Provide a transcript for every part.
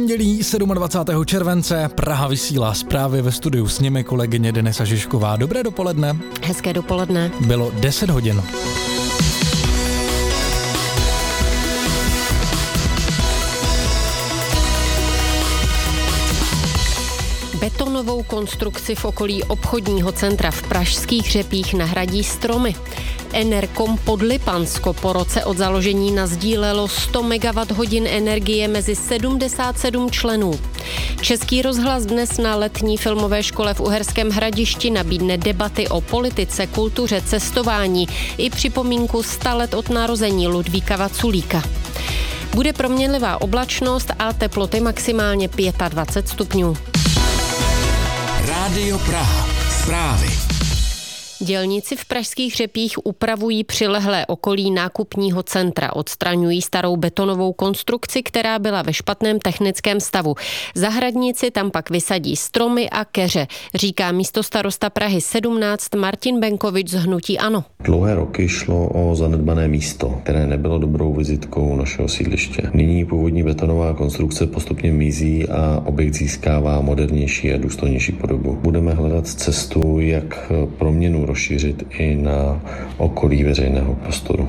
pondělí 27. července Praha vysílá zprávy, ve studiu s nimi kolegyně Denisa Žižková. Dobré dopoledne. Hezké dopoledne. Bylo 10 hodin. Betonovou konstrukci v okolí obchodního centra v Pražských Řepích nahradí stromy. Enerkom Podlipansko po roce od založení nasdílelo 100 MWh energie mezi 77 členů. Český rozhlas dnes na letní filmové škole v Uherském Hradišti nabídne debaty o politice, kultuře, cestování i připomínku 100 let od narození Ludvíka Vaculíka. Bude proměnlivá oblačnost a teploty maximálně 25 stupňů. Rádio Praha. Zprávy. Dělníci v Pražských Řepích upravují přilehlé okolí nákupního centra, odstraňují starou betonovou konstrukci, která byla ve špatném technickém stavu. Zahradníci tam pak vysadí stromy a keře, říká místostarosta Prahy 17 Martin Benkovič z hnutí ANO. Dlouhé roky šlo o zanedbané místo, které nebylo dobrou vizitkou našeho sídliště. Nyní původní betonová konstrukce postupně mizí a objekt získává modernější a důstojnější podobu. Budeme hledat cestu, jak proměnu rozšířit i na okolí veřejného prostoru.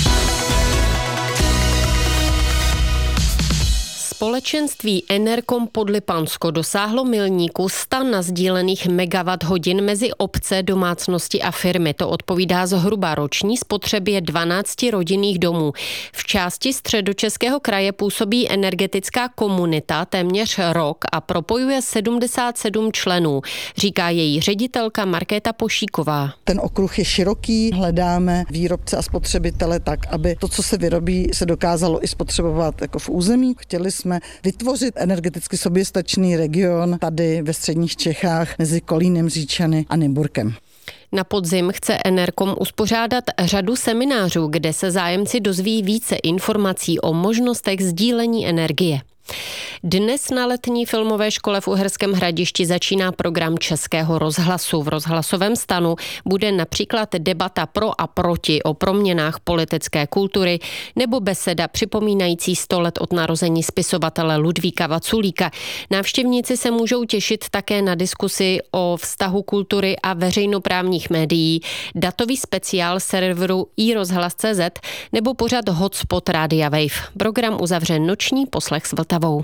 Společenství Enerkom Podlipansko dosáhlo milníku 100 nasdílených megawatt-hodin mezi obce, domácnosti a firmy. To odpovídá zhruba roční spotřebě 12 rodinných domů. V části Středočeského kraje působí energetická komunita téměř rok a propojuje 77 členů, říká její ředitelka Markéta Pošíková. Ten okruh je široký, hledáme výrobce a spotřebitele tak, aby to, co se vyrobí, se dokázalo i spotřebovat jako v území. Chtěli jsme vytvořit energeticky soběstačný region tady ve středních Čechách mezi Kolínem, Říčany a Nymburkem. Na podzim chce Enerkom uspořádat řadu seminářů, kde se zájemci dozví více informací o možnostech sdílení energie. Dnes na letní filmové škole v Uherském Hradišti začíná program Českého rozhlasu. V rozhlasovém stanu bude například debata pro a proti o proměnách politické kultury nebo beseda připomínající 100 let od narození spisovatele Ludvíka Vaculíka. Návštěvníci se můžou těšit také na diskusi o vztahu kultury a veřejnoprávních médií, datový speciál serveru iRozhlas.cz nebo pořad Hotspot Rádia Wave. Program uzavře noční poslech s Vltavou.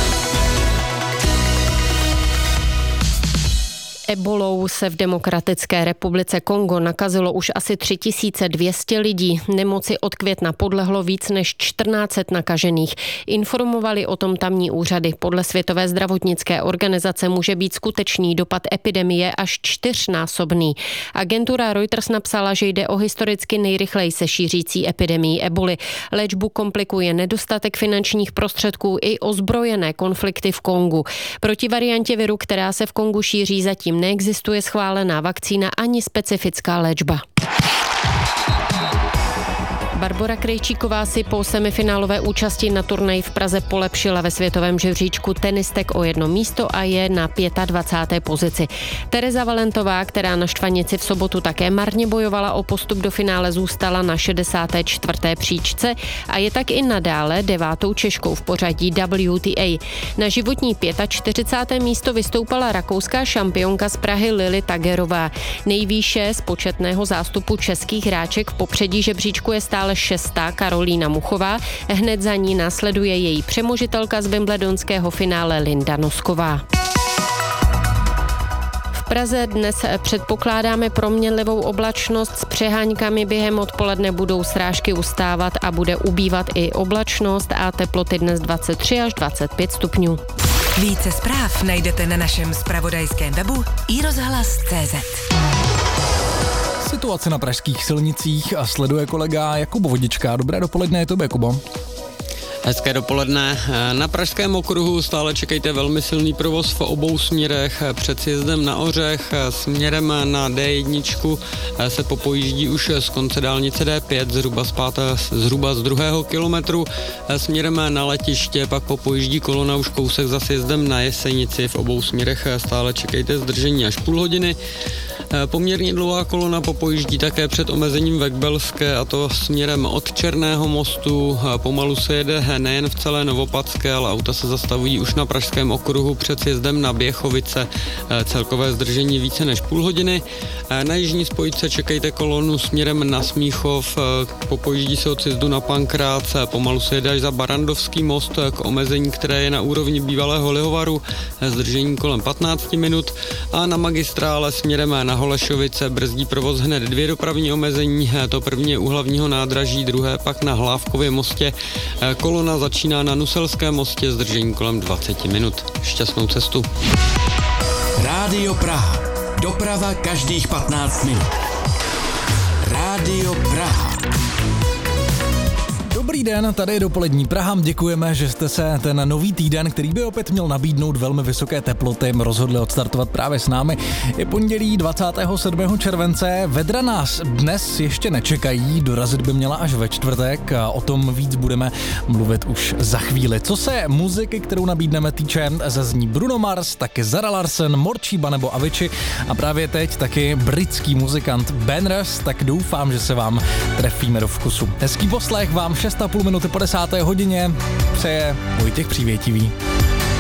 Ebolou se v Demokratické republice Kongo nakazilo už asi 3200 lidí. Nemoci od května podlehlo víc než 1400 nakažených. Informovali o tom tamní úřady. Podle Světové zdravotnické organizace může být skutečný dopad epidemie až 4násobný. Agentura Reuters napsala, že jde o historicky nejrychleji se šířící epidemii eboli. Léčbu komplikuje nedostatek finančních prostředků i ozbrojené konflikty v Kongu. Proti variantě viru, která se v Kongu šíří, zatím neexistuje schválená vakcína ani specifická léčba. Barbora Krejčíková si po semifinálové účasti na turnaji v Praze polepšila ve světovém žebříčku tenistek o jedno místo a je na 25. pozici. Tereza Valentová, která na Štvanici v sobotu také marně bojovala o postup do finále, zůstala na 64. příčce a je tak i nadále 9. Češkou v pořadí WTA. Na životní 45. místo vystoupala rakouská šampionka z Prahy Lily Tagerová. Nejvýše z početného zástupu českých hráček v popředí žebříčku je stále 6. Karolína Muchová, hned za ní následuje její přemožitelka z wimbledonského finále Linda Nosková. V Praze dnes předpokládáme proměnlivou oblačnost s přeháňkami, během odpoledne budou srážky ustávat a bude ubývat i oblačnost a teploty dnes 23 až 25 stupňů. Více zpráv najdete na našem zpravodajském webu iRozhlas.cz. Situace na pražských silnicích a sleduje kolega Jakub Vodička. Dobré dopoledne, je to Jakubo. Hezké dopoledne. Na pražském okruhu stále čekejte velmi silný provoz v obou směrech. Před sjezdem na Ořech směrem na D1 se popojíždí už z konce dálnice D5 zhruba z 2. kilometru. Směrem na letiště pak popojíždí kolona už kousek za sjezdem na Jesenici. V obou směrech stále čekejte zdržení až půl hodiny. Poměrně dlouhá kolona popojíždí také před omezením Vekbelské, a to směrem od Černého mostu. Pomalu se jede nejen v celé Novopadské, ale auta se zastavují už na Pražském okruhu před sjezdem na Běchovice. Celkové zdržení více než půl hodiny. Na jižní spojce čekejte kolonu směrem na Smíchov. Popojíždí se od sjezdu na Pankrác. Pomalu se jede až za Barandovský most k omezení, které je na úrovni bývalého Lihovaru. Zdržení kolem 15 minut. A na magistrále směrem na Holešovice brzdí provoz hned 2 dopravní omezení. To první je u hlavního nádraží, druhé pak na Hlávkově mostě. Kolona začíná na Nuselském mostě, zdržení kolem 20 minut. Šťastnou cestu. Rádio Praha. Doprava každých 15 minut. Rádio Praha. Dobrý den, tady je Dopolední Praha. Děkujeme, že jste se ten nový týden, který by opět měl nabídnout velmi vysoké teploty, rozhodli odstartovat právě s námi. Je pondělí 27. července. Vedra nás dnes ještě nečekají, dorazit by měla až ve čtvrtek a o tom víc budeme mluvit už za chvíli. Co se muziky, kterou nabídneme, týče, zazní Bruno Mars, taky Zara Larsson, Morčíba nebo Avicii a právě teď taky britský muzikant Ben Rush, tak doufám, že se vám trefíme do vkusu. Hezký poslech vám 6,5 minuty po 10. hodině přeje Vojtěch Přívětivý.